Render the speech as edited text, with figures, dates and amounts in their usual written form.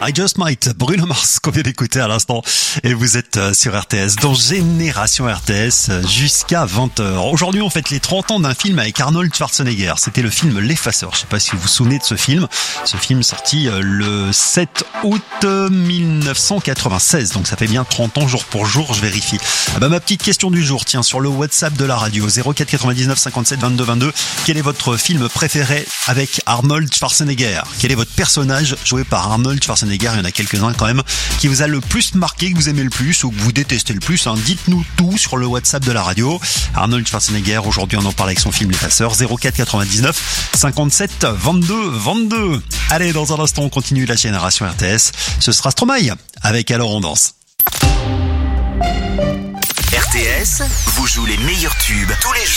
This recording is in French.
I Just Might, Bruno Mars qu'on vient d'écouter à l'instant. Et vous êtes sur RTS, dans Génération RTS, jusqu'à 20h. Aujourd'hui, on fête les 30 ans d'un film avec Arnold Schwarzenegger. C'était le film L'Effaceur. Je sais pas si vous vous souvenez de ce film. Ce film sorti le 7 août 1996. Donc ça fait bien 30 ans jour pour jour, je vérifie. Ma petite question du jour, tiens, sur le WhatsApp de la radio, 04 99 57 22 22. Quel est votre film préféré avec Arnold Schwarzenegger? Quel est votre personnage joué par Arnold Schwarzenegger? Il y en a quelques-uns quand même qui vous a le plus marqué, que vous aimez le plus ou que vous détestez le plus. Dites-nous tout sur le WhatsApp de la radio. Arnold Schwarzenegger, aujourd'hui on en parle avec son film L'Effaceur, 04 99 57 22 22. Allez, dans un instant on continue la Génération RTS. Ce sera Stromae avec Alors on danse. RTS vous joue les meilleurs tubes tous les jours.